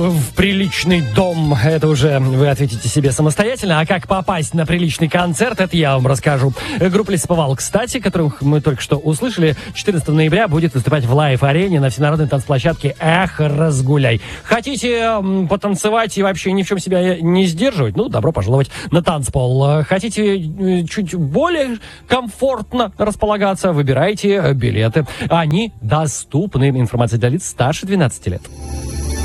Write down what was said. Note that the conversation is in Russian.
в приличный дом, это уже вы ответите себе самостоятельно. А как попасть на приличный концерт, это я вам расскажу. Группа Лесоповал, кстати, которых мы только что услышали, 14 ноября будет выступать в Лайф-арене на всенародной танцплощадке «Эх, разгуляй». Хотите потанцевать и вообще ни в чем себя не сдерживать? Ну, добро пожаловать на танцпол. Хотите чуть более комфортно располагаться? Выбирайте билеты. Они доступны. Информация для лиц старше 12 лет.